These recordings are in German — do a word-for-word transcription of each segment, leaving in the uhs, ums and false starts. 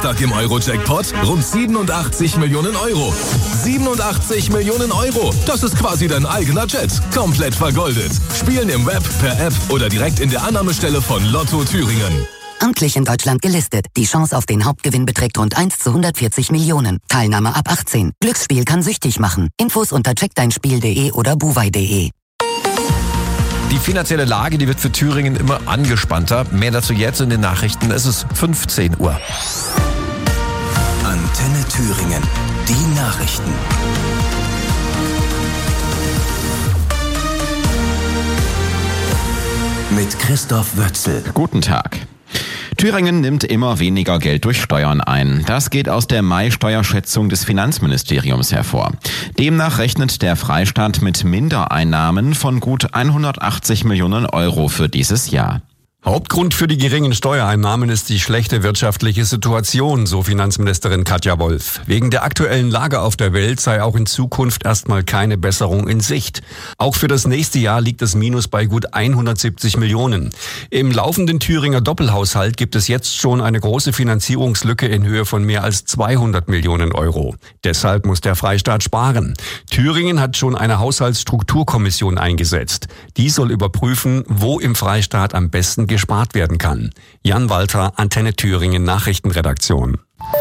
Samstag im Euro-Jackpot rund siebenundachtzig Millionen Euro. siebenundachtzig Millionen Euro. Das ist quasi dein eigener Jet. Komplett vergoldet. Spielen im Web, per App oder direkt in der Annahmestelle von Lotto Thüringen. Amtlich in Deutschland gelistet. Die Chance auf den Hauptgewinn beträgt rund eins zu hundertvierzig Millionen. Teilnahme ab achtzehn. Glücksspiel kann süchtig machen. Infos unter check dein spiel punkt de oder buwei punkt de. Die finanzielle Lage, die wird für Thüringen immer angespannter. Mehr dazu jetzt in den Nachrichten. Es ist fünfzehn Uhr. Antenne Thüringen. Die Nachrichten. Mit Christoph Wötzel. Guten Tag. Thüringen nimmt immer weniger Geld durch Steuern ein. Das geht aus der Mai-Steuerschätzung des Finanzministeriums hervor. Demnach rechnet der Freistaat mit Mindereinnahmen von gut hundertachtzig Millionen Euro für dieses Jahr. Hauptgrund für die geringen Steuereinnahmen ist die schlechte wirtschaftliche Situation, so Finanzministerin Katja Wolf. Wegen der aktuellen Lage auf der Welt sei auch in Zukunft erstmal keine Besserung in Sicht. Auch für das nächste Jahr liegt das Minus bei gut hundertsiebzig Millionen. Im laufenden Thüringer Doppelhaushalt gibt es jetzt schon eine große Finanzierungslücke in Höhe von mehr als zweihundert Millionen Euro. Deshalb muss der Freistaat sparen. Thüringen hat schon eine Haushaltsstrukturkommission eingesetzt. Die soll überprüfen, wo im Freistaat am besten gespart werden kann. Jan Walter, Antenne Thüringen Nachrichtenredaktion.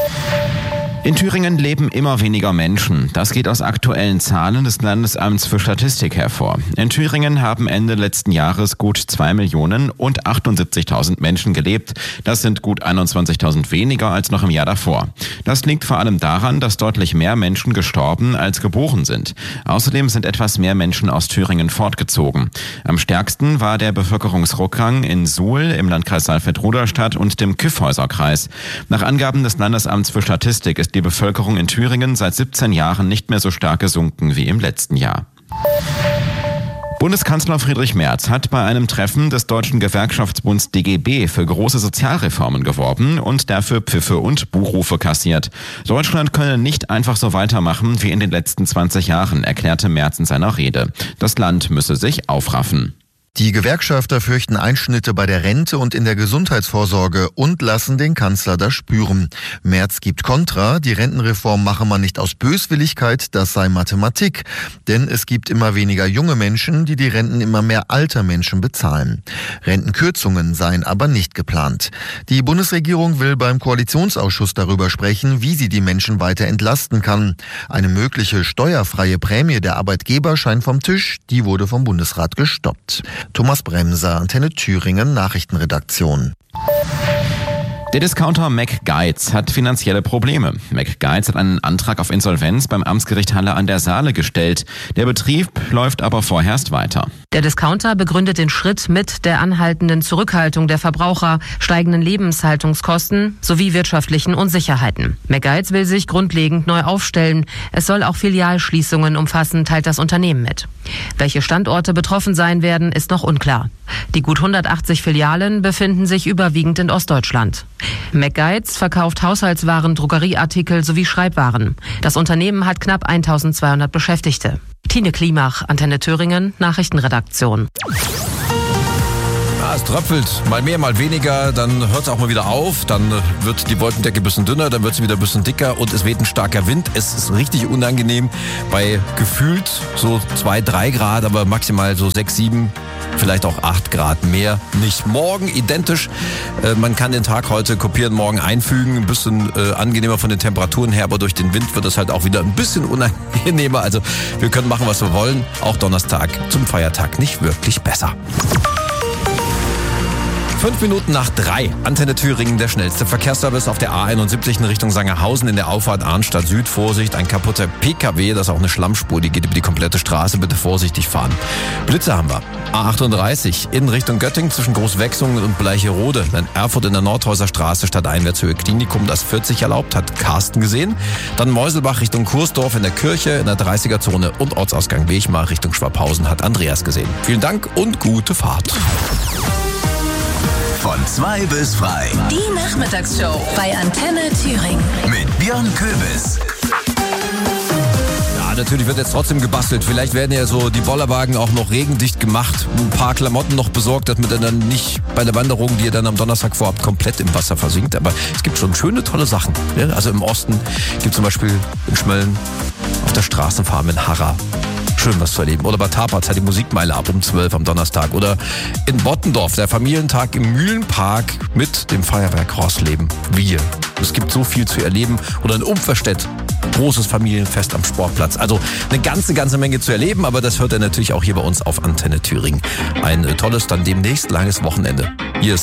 In Thüringen leben immer weniger Menschen. Das geht aus aktuellen Zahlen des Landesamts für Statistik hervor. In Thüringen haben Ende letzten Jahres gut zwei Millionen und achtundsiebzigtausend Menschen gelebt. Das sind gut einundzwanzigtausend weniger als noch im Jahr davor. Das liegt vor allem daran, dass deutlich mehr Menschen gestorben als geboren sind. Außerdem sind etwas mehr Menschen aus Thüringen fortgezogen. Am stärksten war der Bevölkerungsrückgang in Suhl im Landkreis Saalfeld-Rudolstadt und dem Kyffhäuser-Kreis. Nach Angaben des Landesamts für Statistik ist die Bevölkerung in Thüringen seit siebzehn Jahren nicht mehr so stark gesunken wie im letzten Jahr. Bundeskanzler Friedrich Merz hat bei einem Treffen des Deutschen Gewerkschaftsbunds D G B für große Sozialreformen geworben und dafür Pfiffe und Buchrufe kassiert. Deutschland könne nicht einfach so weitermachen wie in den letzten zwanzig Jahren, erklärte Merz in seiner Rede. Das Land müsse sich aufraffen. Die Gewerkschafter fürchten Einschnitte bei der Rente und in der Gesundheitsvorsorge und lassen den Kanzler das spüren. Merz gibt Kontra, die Rentenreform mache man nicht aus Böswilligkeit, das sei Mathematik. Denn es gibt immer weniger junge Menschen, die die Renten immer mehr alter Menschen bezahlen. Rentenkürzungen seien aber nicht geplant. Die Bundesregierung will beim Koalitionsausschuss darüber sprechen, wie sie die Menschen weiter entlasten kann. Eine mögliche steuerfreie Prämie der Arbeitgeber scheint vom Tisch, die wurde vom Bundesrat gestoppt. Thomas Bremser, Antenne Thüringen Nachrichtenredaktion. Der Discounter McGuides hat finanzielle Probleme. McGuides hat einen Antrag auf Insolvenz beim Amtsgericht Halle an der Saale gestellt. Der Betrieb läuft aber vorerst weiter. Der Discounter begründet den Schritt mit der anhaltenden Zurückhaltung der Verbraucher, steigenden Lebenshaltungskosten sowie wirtschaftlichen Unsicherheiten. McGuides will sich grundlegend neu aufstellen. Es soll auch Filialschließungen umfassen, teilt das Unternehmen mit. Welche Standorte betroffen sein werden, ist noch unklar. Die gut hundertachtzig Filialen befinden sich überwiegend in Ostdeutschland. McGuides verkauft Haushaltswaren, Drogerieartikel sowie Schreibwaren. Das Unternehmen hat knapp eintausendzweihundert Beschäftigte. Tine Klimach, Antenne Thüringen, Nachrichtenredaktion. Ja, es tröpfelt mal mehr, mal weniger, dann hört es auch mal wieder auf, dann wird die Wolkendecke ein bisschen dünner, dann wird sie wieder ein bisschen dicker und es weht ein starker Wind. Es ist richtig unangenehm bei gefühlt so zwei, drei Grad, aber maximal so sechs, sieben, vielleicht auch acht Grad mehr. Nicht morgen identisch. Äh, man kann den Tag heute kopieren, morgen einfügen, ein bisschen äh, angenehmer von den Temperaturen her, aber durch den Wind wird es halt auch wieder ein bisschen unangenehmer. Also wir können machen, was wir wollen. Auch Donnerstag zum Feiertag nicht wirklich besser. Fünf Minuten nach drei. Antenne Thüringen, der schnellste Verkehrsservice auf der A einundsiebzig in Richtung Sangerhausen in der Auffahrt Arnstadt Süd. Vorsicht, ein kaputter P K W, das ist auch eine Schlammspur, die geht über die komplette Straße. Bitte vorsichtig fahren. Blitze haben wir. A achtunddreißig in Richtung Göttingen zwischen Großwechsungen und Bleicherode. Dann Erfurt in der Nordhäuser Straße statt Einwärtshöhe Klinikum, das vierzig erlaubt, hat Carsten gesehen. Dann Meuselbach Richtung Kursdorf in der Kirche in der dreißiger-Zone und Ortsausgang Wechmar Richtung Schwabhausen hat Andreas gesehen. Vielen Dank und gute Fahrt. Von zwei bis frei. Die Nachmittagsshow bei Antenne Thüringen. Mit Björn Köbis. Ja, natürlich wird jetzt trotzdem gebastelt. Vielleicht werden ja so die Bollerwagen auch noch regendicht gemacht. Ein paar Klamotten noch besorgt, damit er dann nicht bei der Wanderung, die ihr dann am Donnerstag vorhabt, komplett im Wasser versinkt. Aber es gibt schon schöne, tolle Sachen. Ja? Also im Osten gibt es zum Beispiel in Schmölln auf der Straßenfarm in Harra schön was zu erleben. Oder bei Tapaz hat die Musikmeile ab um zwölf am Donnerstag. Oder in Bottendorf, der Familientag im Mühlenpark mit dem Feuerwerk Horsleben. Wir. Es gibt so viel zu erleben. Oder in Umverstedt, großes Familienfest am Sportplatz. Also eine ganze, ganze Menge zu erleben, aber das hört ihr natürlich auch hier bei uns auf Antenne Thüringen. Ein tolles, dann demnächst langes Wochenende.